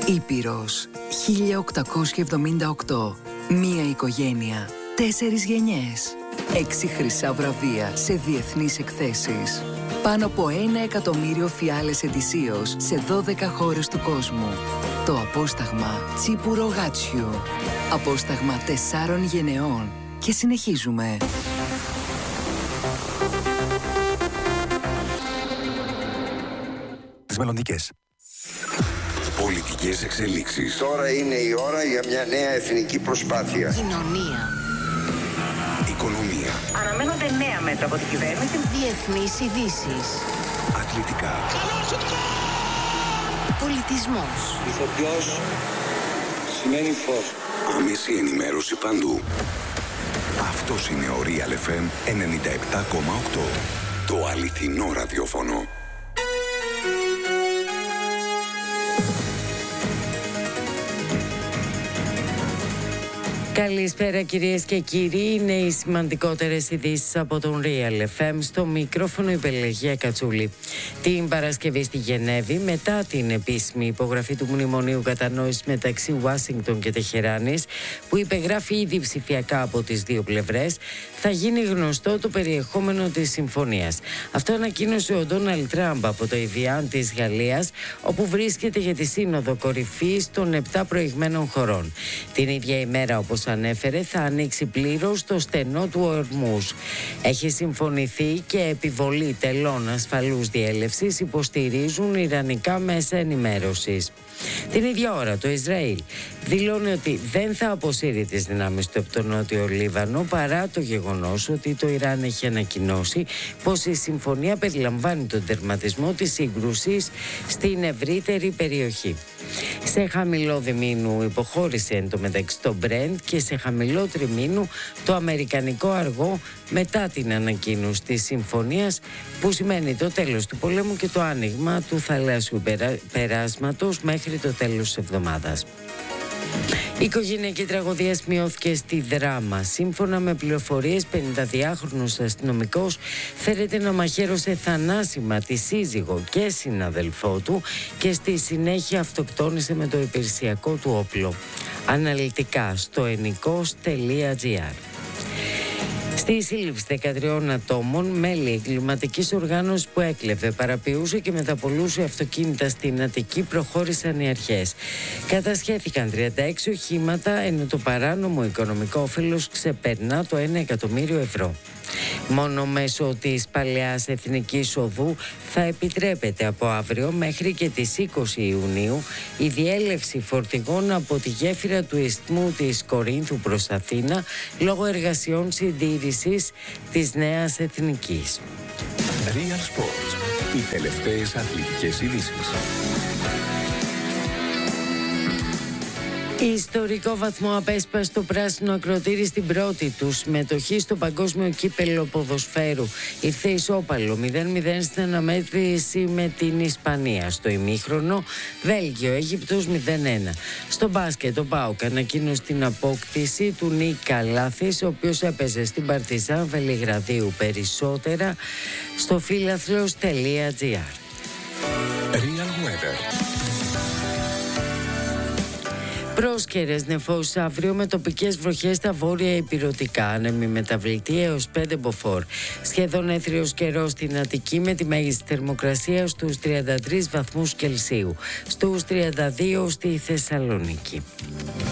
Ήπειρος 1878. Μία οικογένεια, 4 γενιές, 6 χρυσά βραβεία σε διεθνείς εκθέσεις. Πάνω από 1 εκατομμύριο φιάλες ετησίως σε 12 χώρες του κόσμου. Το απόσταγμα Τσίπουρο Γάτσιου. Απόσταγμα 4 γενεών. Και συνεχίζουμε. Τις μελλοντικές. Πολιτικές εξελίξεις. Τώρα είναι η ώρα για μια νέα εθνική προσπάθεια. Κοινωνία. Οικονομία. Αναμένονται νέα μέτρα από την κυβέρνηση. Διεθνείς ειδήσεις. Αθλητικά. Πολιτισμός. Ηθοποιός σημαίνει φως. Άμεση ενημέρωση παντού. Αυτός είναι ο Real FM 97,8. Το αληθινό ραδιόφωνο. Καλησπέρα κυρίες και κύριοι, είναι οι σημαντικότερες ειδήσεις από τον Real FM. Στο μικρόφωνο η Πελεγία Κατσούλη. Την Παρασκευή στη Γενέβη, μετά την επίσημη υπογραφή του Μνημονίου Κατανόησης μεταξύ Ουάσιγκτον και Τεχεράνης, που υπεγράφει ήδη ψηφιακά από τις δύο πλευρές, θα γίνει γνωστό το περιεχόμενο της συμφωνίας. Αυτό ανακοίνωσε ο Ντόναλντ Τραμπ από το Εβιάν της Γαλλίας, όπου βρίσκεται για τη Σύνοδο Κορυφής των 7 προηγμένων χωρών. Την ίδια ημέρα, όπως ανέφερε, θα ανοίξει πλήρως το στενό του Ορμούζ. Έχει συμφωνηθεί και επιβολή τελών ασφαλούς διέλευσης, υποστηρίζουν ιρανικά μέσα ενημέρωσης. Την ίδια ώρα το Ισραήλ δηλώνει ότι δεν θα αποσύρει τις δυνάμεις του από το Νότιο Λίβανο, παρά το γεγονός ότι το Ιράν έχει ανακοινώσει πως η συμφωνία περιλαμβάνει τον τερματισμό της σύγκρουσης στην ευρύτερη περιοχή. Σε χαμηλό διμήνου υποχώρησε εντωμεταξύ το Brent και σε χαμηλό τριμήνου το αμερικανικό αργό, μετά την ανακοίνωση της συμφωνίας, που σημαίνει το τέλος του πολέμου και το άνοιγμα του θαλάσσιου περάσματος μέχρι το τέλος της εβδομάδας. Η οικογενειακή τραγωδία σημειώθηκε στη Δράμα. Σύμφωνα με πληροφορίες, 52χρονος αστυνομικός φέρεται να μαχαίρωσε θανάσιμα τη σύζυγο και συναδελφό του και στη συνέχεια αυτοκτόνησε με το υπηρεσιακό του όπλο. Αναλυτικά στο ενικός.gr. Στη σύλληψη 13 ατόμων, μέλη εγκληματικής οργάνωσης που έκλεβε, παραποιούσε και μεταπολούσε αυτοκίνητα στην Αττική, προχώρησαν οι αρχές. Κατασχέθηκαν 36 οχήματα, ενώ το παράνομο οικονομικό όφελος ξεπερνά το 1 εκατομμύριο ευρώ. Μόνο μέσω της Παλαιάς Εθνικής Οδού θα επιτρέπεται από αύριο μέχρι και τις 20 Ιουνίου η διέλευση φορτηγών από τη γέφυρα του Ισθμού της Κορίνθου προς Αθήνα, λόγω εργασιών συντήρησης της Νέας Εθνικής. Real Sports. Οι τελευταίες αθλητικές ειδήσεις. Ιστορικό βαθμό απέσπασε το πράσινο ακροτήρι στην πρώτη του συμμετοχή στο Παγκόσμιο Κύπελλο Ποδοσφαίρου. Ήρθε ισόπαλο 0-0 στην αναμέτρηση με την Ισπανία. Στο ημίχρονο, Βέλγιο-Αίγυπτος 0-1. Στο μπάσκετ, ο ΠΑΟΚ ανακοίνωσε την απόκτηση του Νίκα Λάθης, ο οποίος έπαιζε στην Παρτιζάν Βελιγραδίου. Περισσότερα στο φίλαθλος.gr. Real Weather. Πρόσκαιρες νεφώσεις αύριο με τοπικές βροχές στα βόρεια ηπειρωτικά. Άνεμη μεταβλητή έως 5 μποφόρ. Σχεδόν έθριος καιρός στην Αττική με τη μέγιστη θερμοκρασία στους 33 βαθμούς Κελσίου. Στους 32 στη Θεσσαλονίκη.